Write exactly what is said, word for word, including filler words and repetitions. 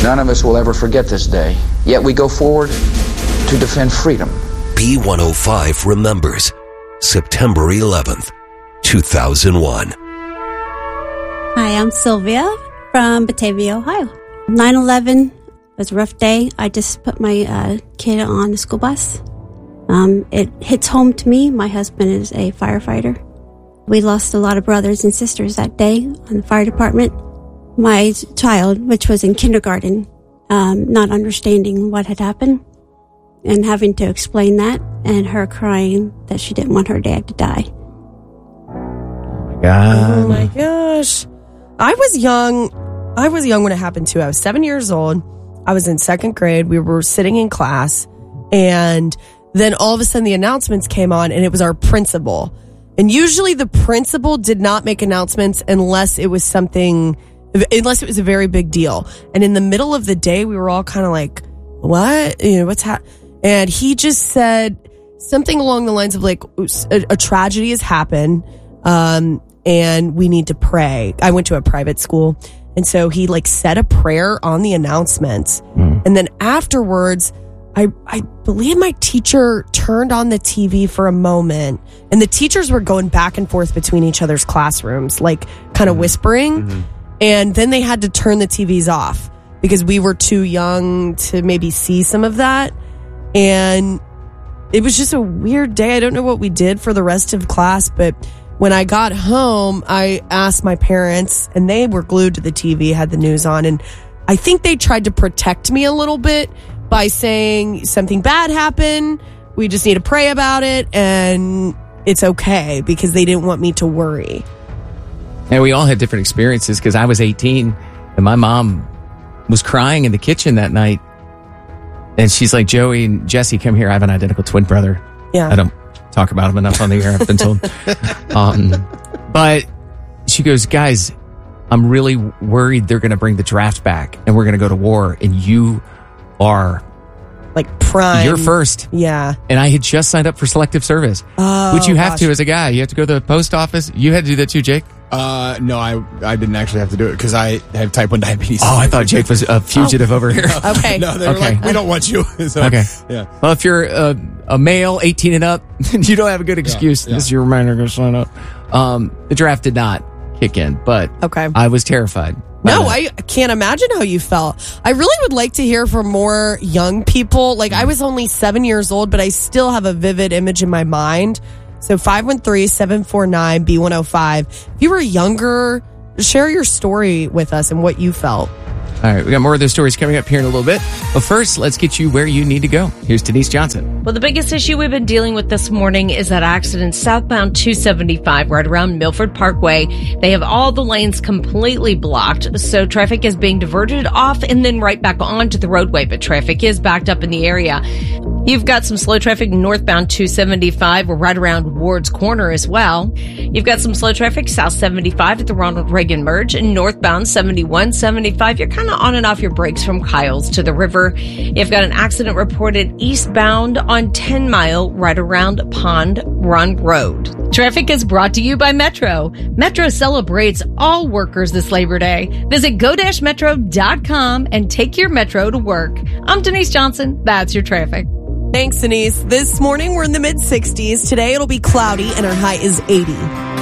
None of us will ever forget this day, yet we go forward to defend freedom. B one oh five remembers September eleventh, two thousand one. Hi, I'm Sylvia from Batavia, Ohio. nine eleven was a rough day. I just put my uh, kid on the school bus. Um, it hits home to me. My husband is a firefighter. We lost a lot of brothers and sisters that day on the fire department. My child, which was in kindergarten, um, not understanding what had happened and having to explain that, and her crying that she didn't want her dad to die. Oh my God. Oh my gosh. I was young. I was young when it happened too. I was seven years old. I was in second grade. We were sitting in class, and then all of a sudden the announcements came on, and it was our principal. And usually the principal did not make announcements unless it was something, unless it was a very big deal. And in the middle of the day, we were all kind of like, what? You know, what's happening? And he just said something along the lines of like, a, a tragedy has happened, um, and we need to pray. I went to a private school. And so he like said a prayer on the announcements. Mm. And then afterwards, I, I believe my teacher turned on the T V for a moment, and the teachers were going back and forth between each other's classrooms, like kind of mm-hmm. whispering. Mm-hmm. And then they had to turn the T Vs off because we were too young to maybe see some of that. And it was just a weird day. I don't know what we did for the rest of class, but when I got home, I asked my parents, and they were glued to the T V, had the news on. And I think they tried to protect me a little bit by saying something bad happened. We just need to pray about it, and it's okay, because they didn't want me to worry. And we all had different experiences, because I was eighteen and my mom was crying in the kitchen that night. And she's like, Joey and Jesse, come here. I have an identical twin brother. Yeah. I don't talk about him enough on the air, I've been told. um, but she goes, guys, I'm really worried they're going to bring the draft back and we're going to go to war, and you are like prime. You're first. Yeah. And I had just signed up for selective service, oh, which you have gosh. to as a guy. You have to go to the post office. You had to do that too, Jake? Uh, no, I I didn't actually have to do it because I have type one diabetes. Oh, I thought Jake was a fugitive oh. over here. No, okay. No, they're okay. like, we don't want you. So, okay. Yeah. Well, if you're a, a male, eighteen and up, you don't have a good excuse. Yeah, yeah. This is your reminder to go sign up. Um, the draft did not kick in, but okay. I was terrified. No, I can't imagine how you felt. I really would like to hear from more young people. Like, I was only seven years old, but I still have a vivid image in my mind. So five one three, seven four nine, B one oh five. If you were younger, share your story with us and what you felt. All right, we got more of those stories coming up here in a little bit. But first, let's get you where you need to go. Here's Denise Johnson. Well, the biggest issue we've been dealing with this morning is that accident southbound two seventy-five right around Milford Parkway. They have all the lanes completely blocked, so traffic is being diverted off and then right back onto the roadway, but traffic is backed up in the area. You've got some slow traffic northbound two seventy-five right around Ward's Corner as well. You've got some slow traffic south seventy-five at the Ronald Reagan merge, and northbound seventy-one seventy-five. You're kind of on and off your brakes from Kyle's to the river. You've got an accident reported eastbound on ten mile right around Pond Run Road. Traffic is brought to you by Metro. Metro celebrates all workers this Labor Day. Visit go dash metro dot com and take your Metro to work. I'm Denise Johnson. That's your traffic. Thanks, Denise. This morning, we're in the mid sixties. Today, it'll be cloudy, and our high is eighty.